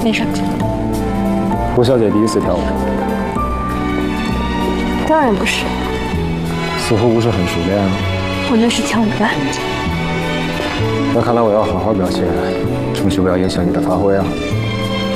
没事。 胡小姐第一次跳舞， 当然不是， 似乎不是很熟练啊。 我那是跳舞班。 那看来我要好好表现，争取不要影响你的发挥啊。